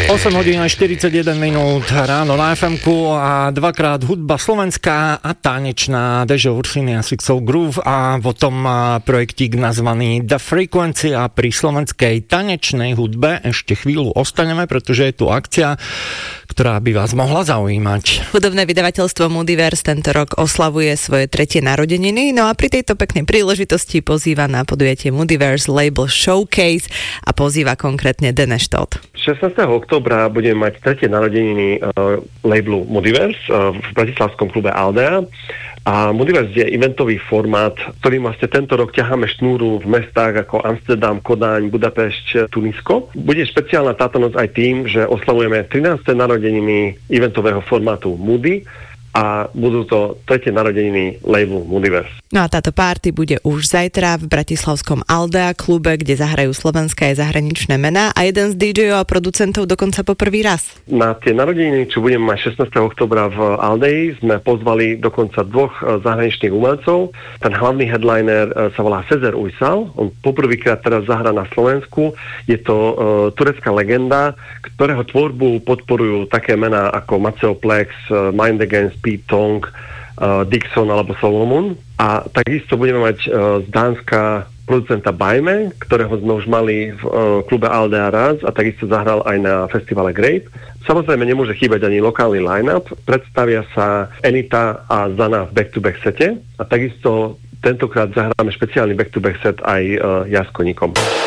8 hodín a 41 minút ráno na FM-ku a dvakrát hudba slovenská a tanečná. Dežo Ursiny a Sixov Groove a potom projektík nazvaný The Frequency a pri slovenskej tanečnej hudbe ešte chvíľu ostaneme, pretože je tu akcia, ktorá by vás mohla zaujímať. Hudobné vydavateľstvo Moodiverse tento rok oslavuje svoje 3. narodeniny, no a pri tejto peknej príležitosti pozýva na podujatie Moodiverse Label Showcase a pozýva konkrétne Deneš Todt. 16. októbra budeme mať 3. narodeniny labelu Moodiverse v bratislavskom klube Aldea. A Moodiverse je eventový formát, ktorým vlastne tento rok ťaháme šnúru v mestách ako Amsterdam, Kodaň, Budapešť, Tunisko. Bude špeciálna táto noc aj tým, že oslavujeme 13. narodeniny eventového formátu Moody a budú to 3. narodeniny labelu Moodiverse. No a táto party bude už zajtra v bratislavskom Aldea klube, kde zahrajú slovenské aj zahraničné mená a jeden z DJov a producentov dokonca po prvý raz. Na tie narodeniny, čo budeme mať 16. októbra v Aldei, sme pozvali dokonca 2 zahraničných umelcov. Ten hlavný headliner sa volá Sezer Uysal. On poprvýkrát teraz zahrá na Slovensku. Je to turecká legenda, ktorého tvorbu podporujú také mená ako Maceo Plex, Mind Against, Pete Tong, Dixon alebo Solomon. A takisto budeme mať z Dánska producenta Bajme, ktorého sme už mali v klube Aldea raz a takisto zahral aj na festivale Grape. Samozrejme nemôže chýbať ani lokálny line-up. Predstavia sa Anita a Zana v back-to-back sete a takisto tentokrát zahráme špeciálny back-to-back set aj ja s Koníkom.